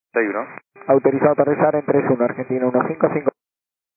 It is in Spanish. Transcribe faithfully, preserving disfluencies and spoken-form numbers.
treinta y uno. Autorizado a aterrizar en tres uno, Argentina uno cinco cinco.